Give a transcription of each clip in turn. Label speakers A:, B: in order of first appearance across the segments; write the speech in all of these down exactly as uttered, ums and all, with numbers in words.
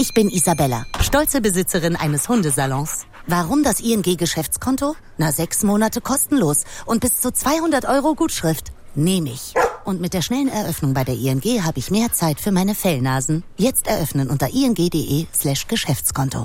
A: Ich bin Isabella, stolze Besitzerin eines Hundesalons. Warum das I N G-Geschäftskonto? Na, sechs Monate kostenlos und bis zu zweihundert Euro Gutschrift. Nehme ich. Und mit der schnellen Eröffnung bei der I N G habe ich mehr Zeit für meine Fellnasen. Jetzt eröffnen unter ing.de slash Geschäftskonto.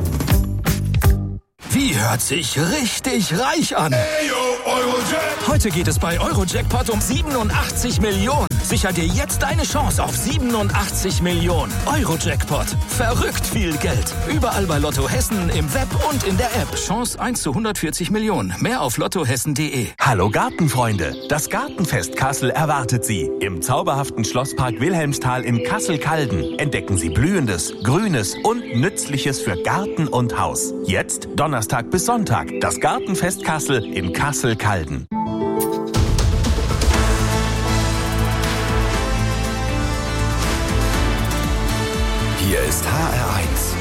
B: Wie hört sich richtig reich an?
C: Hey, yo, Eurojackpot.
B: Heute geht es bei Eurojackpot um siebenundachtzig Millionen. Sicher dir jetzt deine Chance auf siebenundachtzig Millionen. Eurojackpot. Verrückt viel Geld. Überall bei Lotto Hessen, im Web und in der App. Chance eins zu hundertvierzig Millionen. Mehr auf lottohessen punkt de.
D: Hallo Gartenfreunde. Das Gartenfest Kassel erwartet Sie. Im zauberhaften Schlosspark Wilhelmsthal in Kassel-Calden entdecken Sie Blühendes, Grünes und Nützliches für Garten und Haus. Jetzt Donnerstag bis Sonntag. Das Gartenfest Kassel in Kassel-Calden.
C: Hier ist H R eins.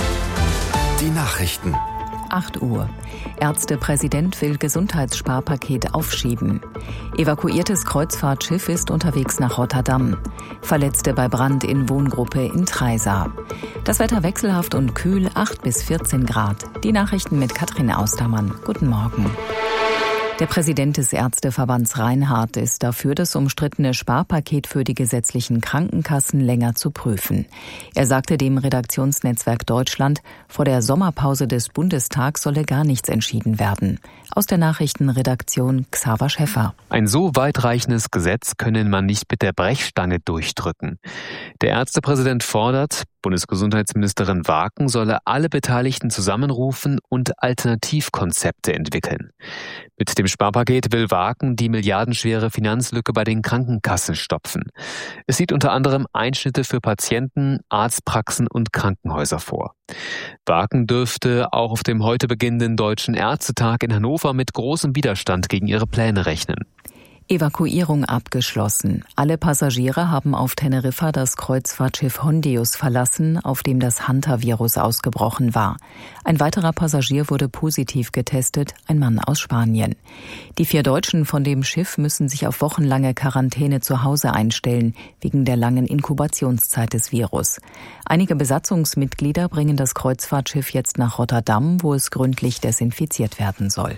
C: Die Nachrichten.
E: acht Uhr. Ärztepräsident will Gesundheitssparpaket aufschieben. Evakuiertes Kreuzfahrtschiff ist unterwegs nach Rotterdam. Verletzte bei Brand in Wohngruppe in Treisa. Das Wetter wechselhaft und kühl, acht bis vierzehn Grad. Die Nachrichten mit Katrin Austermann. Guten Morgen. Der Präsident des Ärzteverbands Reinhardt ist dafür, das umstrittene Sparpaket für die gesetzlichen Krankenkassen länger zu prüfen. Er sagte dem Redaktionsnetzwerk Deutschland, vor der Sommerpause des Bundestags solle gar nichts entschieden werden. Aus der Nachrichtenredaktion Xaver Schäffer.
F: Ein so weitreichendes Gesetz könne man nicht mit der Brechstange durchdrücken. Der Ärztepräsident fordert, Bundesgesundheitsministerin Waaken solle alle Beteiligten zusammenrufen und Alternativkonzepte entwickeln. Mit dem Sparpaket will Waaken die milliardenschwere Finanzlücke bei den Krankenkassen stopfen. Es sieht unter anderem Einschnitte für Patienten, Arztpraxen und Krankenhäuser vor. Waaken dürfte auch auf dem heute beginnenden Deutschen Ärztetag in Hannover mit großem Widerstand gegen ihre Pläne rechnen.
E: Evakuierung abgeschlossen. Alle Passagiere haben auf Teneriffa das Kreuzfahrtschiff Hondius verlassen, auf dem das Hunter-Virus ausgebrochen war. Ein weiterer Passagier wurde positiv getestet, ein Mann aus Spanien. Die vier Deutschen von dem Schiff müssen sich auf wochenlange Quarantäne zu Hause einstellen, wegen der langen Inkubationszeit des Virus. Einige Besatzungsmitglieder bringen das Kreuzfahrtschiff jetzt nach Rotterdam, wo es gründlich desinfiziert werden soll.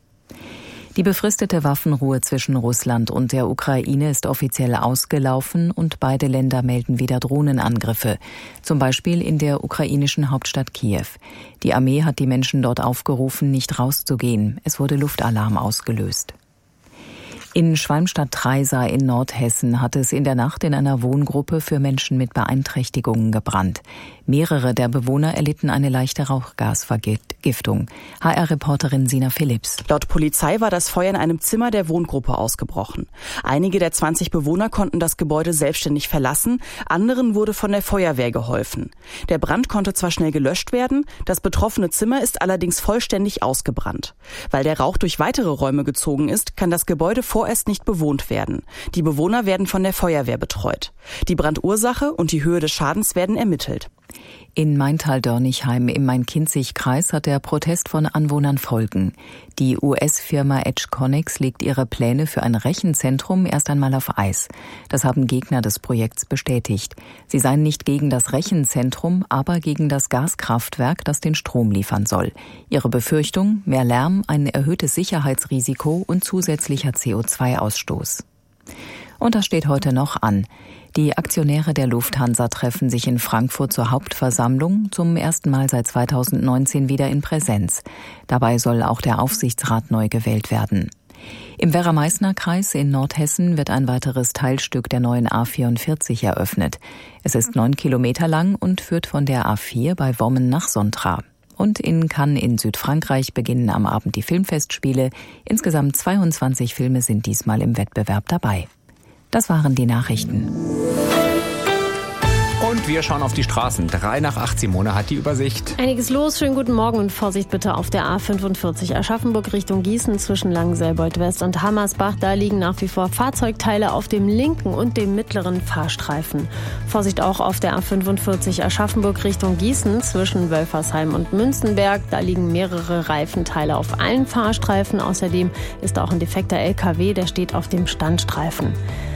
E: Die befristete Waffenruhe zwischen Russland und der Ukraine ist offiziell ausgelaufen und beide Länder melden wieder Drohnenangriffe, zum Beispiel in der ukrainischen Hauptstadt Kiew. Die Armee hat die Menschen dort aufgerufen, nicht rauszugehen. Es wurde Luftalarm ausgelöst. In Schwalmstadt-Treisa in Nordhessen hat es in der Nacht in einer Wohngruppe für Menschen mit Beeinträchtigungen gebrannt. Mehrere der Bewohner erlitten eine leichte Rauchgasvergiftung. H R-Reporterin Sina Philipps.
G: Laut Polizei war das Feuer in einem Zimmer der Wohngruppe ausgebrochen. Einige der zwanzig Bewohner konnten das Gebäude selbstständig verlassen, anderen wurde von der Feuerwehr geholfen. Der Brand konnte zwar schnell gelöscht werden, das betroffene Zimmer ist allerdings vollständig ausgebrannt. Weil der Rauch durch weitere Räume gezogen ist, kann das Gebäude vorerst nicht bewohnt werden. Die Bewohner werden von der Feuerwehr betreut. Die Brandursache und die Höhe des Schadens werden ermittelt.
E: In Maintal-Dörnigheim im Main-Kinzig-Kreis hat der Protest von Anwohnern Folgen. Die U S-Firma Edgeconnex legt ihre Pläne für ein Rechenzentrum erst einmal auf Eis. Das haben Gegner des Projekts bestätigt. Sie seien nicht gegen das Rechenzentrum, aber gegen das Gaskraftwerk, das den Strom liefern soll. Ihre Befürchtung: mehr Lärm, ein erhöhtes Sicherheitsrisiko und zusätzlicher C O zwei Ausstoß. Und das steht heute noch an. Die Aktionäre der Lufthansa treffen sich in Frankfurt zur Hauptversammlung, zum ersten Mal seit zweitausendneunzehn wieder in Präsenz. Dabei soll auch der Aufsichtsrat neu gewählt werden. Im Werra-Meißner-Kreis in Nordhessen wird ein weiteres Teilstück der neuen A vierundvierzig eröffnet. Es ist neun Kilometer lang und führt von der A vier bei Wommen nach Sontra. Und in Cannes in Südfrankreich beginnen am Abend die Filmfestspiele. Insgesamt zweiundzwanzig Filme sind diesmal im Wettbewerb dabei. Das waren die Nachrichten.
H: Und wir schauen auf die Straßen. Drei nach acht, Simone hat die Übersicht.
I: Einiges los, schönen guten Morgen und Vorsicht bitte auf der A fünfundvierzig Aschaffenburg Richtung Gießen zwischen Langenselbold West und Hammersbach. Da liegen nach wie vor Fahrzeugteile auf dem linken und dem mittleren Fahrstreifen. Vorsicht auch auf der A fünfundvierzig Aschaffenburg Richtung Gießen zwischen Wölfersheim und Münzenberg. Da liegen mehrere Reifenteile auf allen Fahrstreifen. Außerdem ist auch ein defekter L K W, der steht auf dem Standstreifen.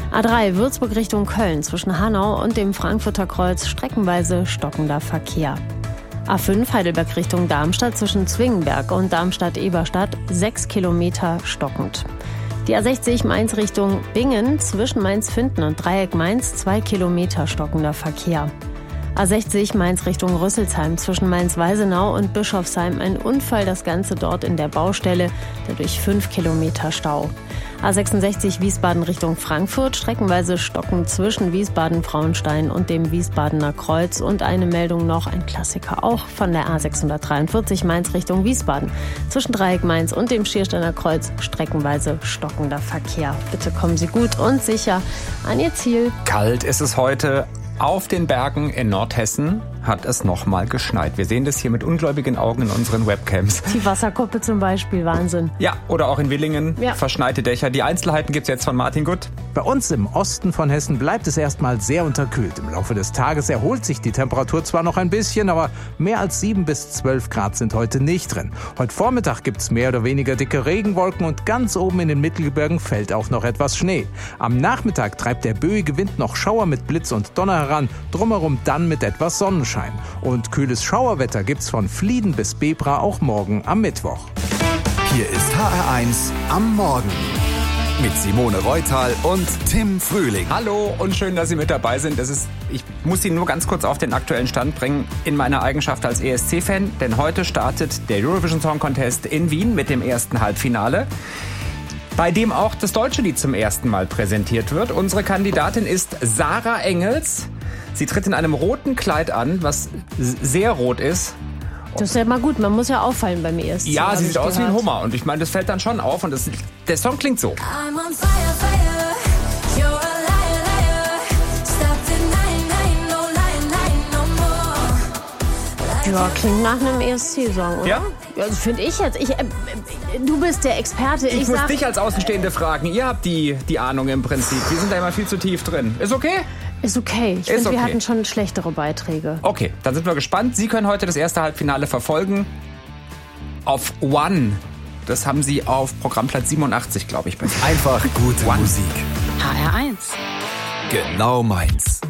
I: A drei Würzburg Richtung Köln zwischen Hanau und dem Frankfurter Kreuz streckenweise stockender Verkehr. A fünf Heidelberg Richtung Darmstadt zwischen Zwingenberg und Darmstadt-Eberstadt sechs Kilometer stockend. Die A sechzig Mainz Richtung Bingen zwischen Mainz-Finden und Dreieck Mainz zwei Kilometer stockender Verkehr. A sechzig Mainz Richtung Rüsselsheim zwischen Mainz-Weisenau und Bischofsheim ein Unfall, das Ganze dort in der Baustelle, dadurch fünf Kilometer Stau. A sechsundsechzig Wiesbaden Richtung Frankfurt, streckenweise stockend zwischen Wiesbaden-Frauenstein und dem Wiesbadener Kreuz. Und eine Meldung noch, ein Klassiker auch von der A sechshundertdreiundvierzig Mainz Richtung Wiesbaden. Zwischen Dreieck Mainz und dem Schiersteiner Kreuz streckenweise stockender Verkehr. Bitte kommen Sie gut und sicher an Ihr Ziel.
H: Kalt ist es heute. Auf den Bergen in Nordhessen hat es nochmal geschneit. Wir sehen das hier mit ungläubigen Augen in unseren Webcams.
I: Die Wasserkuppe zum Beispiel, Wahnsinn.
H: Ja, oder auch in Willingen,
I: ja.
H: Verschneite Dächer. Die Einzelheiten gibt's jetzt von Martin Gutt.
J: Bei uns im Osten von Hessen bleibt es erstmal sehr unterkühlt. Im Laufe des Tages erholt sich die Temperatur zwar noch ein bisschen, aber mehr als sieben bis zwölf Grad sind heute nicht drin. Heute Vormittag gibt's mehr oder weniger dicke Regenwolken und ganz oben in den Mittelgebirgen fällt auch noch etwas Schnee. Am Nachmittag treibt der böige Wind noch Schauer mit Blitz und Donner heran, drumherum dann mit etwas Sonnenschein. Und kühles Schauerwetter gibt's von Flieden bis Bebra auch morgen am Mittwoch.
C: Hier ist H R eins am Morgen mit Simone Reutal und Tim Frühling.
H: Hallo und schön, dass Sie mit dabei sind. Das ist, ich muss Sie nur ganz kurz auf den aktuellen Stand bringen in meiner Eigenschaft als E S C-Fan, denn heute startet der Eurovision Song Contest in Wien mit dem ersten Halbfinale, bei dem auch das deutsche Lied zum ersten Mal präsentiert wird. Unsere Kandidatin ist Sarah Engels. Sie tritt in einem roten Kleid an, was sehr rot ist.
I: Das ist ja mal gut, man muss ja auffallen beim E S C.
H: Ja, sie sieht aus wie ein Hummer und ich meine, das fällt dann schon auf und das, der Song klingt so.
K: I'm on fire, fire. You're a liar, liar. Stop denying, lying, no lying, lying, no more.
I: Ja, klingt nach einem E S C-Song, oder?
H: Ja.
I: Ja, also finde ich jetzt. Ich, äh, du bist der Experte.
H: Ich,
I: ich
H: muss
I: sag,
H: dich als Außenstehende fragen. Ihr habt die, die Ahnung im Prinzip. Wir sind da immer viel zu tief drin. Ist okay?
I: Ist okay. Ich finde, okay. Wir hatten schon schlechtere Beiträge.
H: Okay, dann sind wir gespannt. Sie können heute das erste Halbfinale verfolgen. Auf One. Das haben Sie auf Programmplatz siebenundachtzig, glaube ich.
C: Einfach gute
H: One.
C: Musik.
A: H R eins.
C: Genau meins.